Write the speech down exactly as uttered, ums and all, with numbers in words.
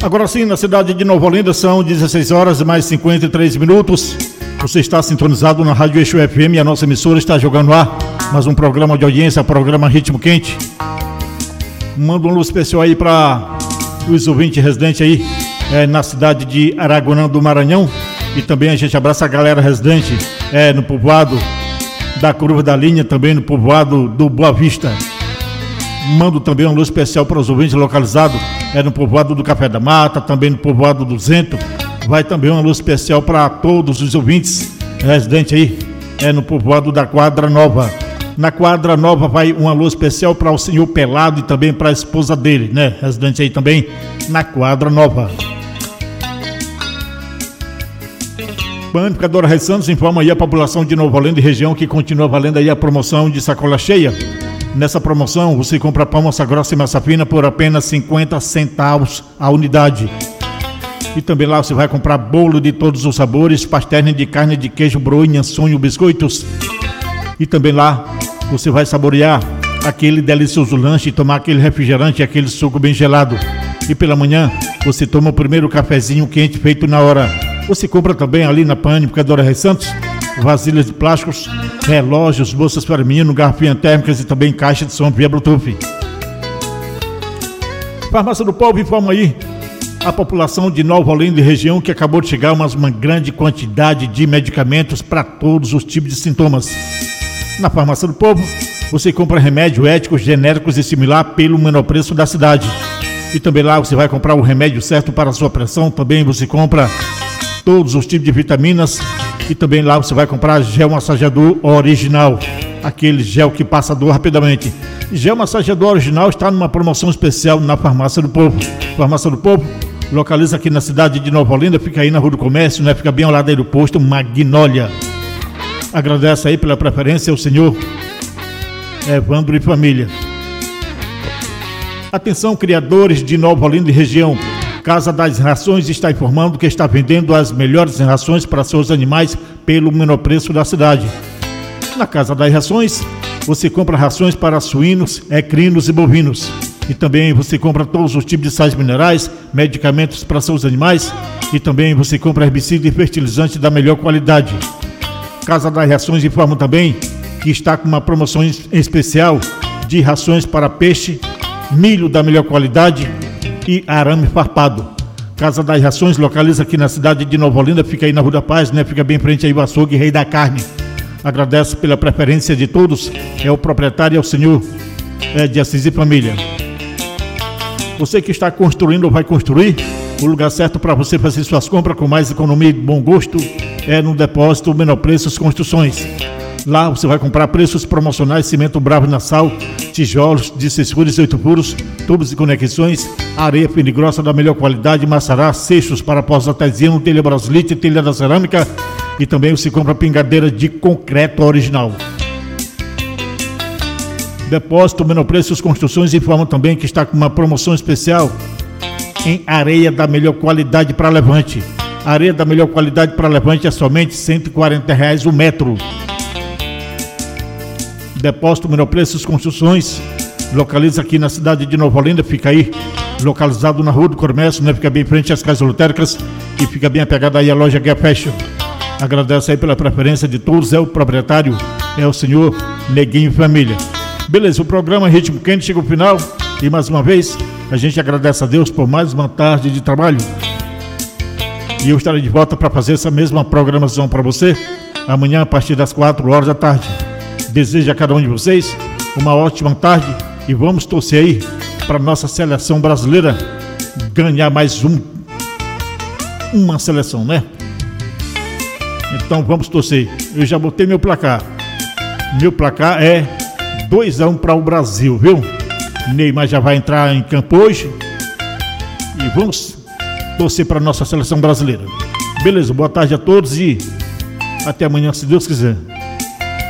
Agora sim, na cidade de Nova Olinda, são dezesseis horas e mais cinquenta e três minutos. Você está sintonizado na Rádio Eixo F M e a nossa emissora está jogando ar mais um programa de audiência, programa Ritmo Quente. Manda um alô especial aí para os ouvintes residentes aí é, na cidade de Araguanã do Maranhão. E também a gente abraça a galera residente é, no povoado da Curva da Linha, também no povoado do Boa Vista. Mando também um alô especial para os ouvintes localizados é, no povoado do Café da Mata, também no povoado do Zento. Vai também um alô especial para todos os ouvintes residentes aí é, no povoado da Quadra Nova. Na Quadra Nova vai um alô especial para o senhor Pelado e também para a esposa dele, né? Residente aí também na Quadra Nova. Panificadora Rei Santos informa aí a população de Nova Olinda e região que continua valendo aí a promoção de sacola cheia. Nessa promoção você compra pão, massa grossa e massa fina por apenas cinquenta centavos a unidade. E também lá você vai comprar bolo de todos os sabores, pastéis de carne, de queijo, broinha, sonho, biscoitos. E também lá você vai saborear aquele delicioso lanche e tomar aquele refrigerante, aquele suco bem gelado. E pela manhã você toma o primeiro cafezinho quente feito na hora. Você compra também ali na Panificadora Rei Santos vasilhas de plásticos, relógios, bolsas para menino, garrafinhas térmicas e também caixa de som via Bluetooth. Farmácia do Povo informa aí a população de Nova Olinda e região que acabou de chegar uma, uma grande quantidade de medicamentos para todos os tipos de sintomas. Na Farmácia do Povo você compra remédios éticos, genéricos e similar pelo menor preço da cidade. E também lá você vai comprar o remédio certo para a sua pressão. Também você compra todos os tipos de vitaminas. E também lá você vai comprar gel massageador original, aquele gel que passa dor rapidamente. Gel massageador original está numa promoção especial na Farmácia do Povo. Farmácia do Povo localiza aqui na cidade de Nova Olinda, fica aí na Rua do Comércio, né? Fica bem ao lado aí do posto Magnólia. Agradece aí pela preferência ao senhor Evandro e família. Atenção, criadores de Nova Olinda e região. Casa das Rações está informando que está vendendo as melhores rações para seus animais pelo menor preço da cidade. Na Casa das Rações, você compra rações para suínos, equinos e bovinos. E também você compra todos os tipos de sais minerais, medicamentos para seus animais. E também você compra herbicida e fertilizante da melhor qualidade. Casa das Rações informa também que está com uma promoção especial de rações para peixe, milho da melhor qualidade e arame farpado. Casa das Rações localiza aqui na cidade de Nova Olinda, fica aí na Rua da Paz, né? Fica bem frente aí o açougue Rei da Carne. Agradece pela preferência de todos, é o proprietário, é o senhor é, de Assis e família. Você que está construindo ou vai construir, o lugar certo para você fazer suas compras com mais economia e bom gosto é no Depósito Menor Preços Construções. Lá você vai comprar preços promocionais, cimento Bravo Nassau, tijolos de seis furos e oito furos, tubos e conexões, areia fina e grossa da melhor qualidade, maçará, seixos para pós artesiano, telha brasilite, telha da cerâmica e também você compra pingadeira de concreto original. Depósito Menor Preços Construções informa também que está com uma promoção especial em areia da melhor qualidade para levante. A areia da melhor qualidade para levante é somente cento e quarenta reais o metro. Depósito Menor Preços Construções localiza aqui na cidade de Nova Olinda, fica aí localizado na Rua do Comércio, né? Fica bem frente às casas lotéricas e fica bem apegado aí à loja Guia Fashion. Agradece aí pela preferência de todos, é o proprietário, é o senhor Neguinho e família. Beleza, o programa Ritmo Quente chega ao final e mais uma vez a gente agradece a Deus por mais uma tarde de trabalho. E eu estarei de volta para fazer essa mesma programação para você amanhã a partir das quatro horas da tarde. Desejo a cada um de vocês uma ótima tarde e vamos torcer aí para nossa seleção brasileira ganhar mais um uma seleção, né? Então vamos torcer. Eu já botei meu placar. Meu placar é dois a um para o Brasil, viu? Neymar já vai entrar em campo hoje e vamos torcer para nossa seleção brasileira. Beleza, boa tarde a todos e até amanhã, se Deus quiser.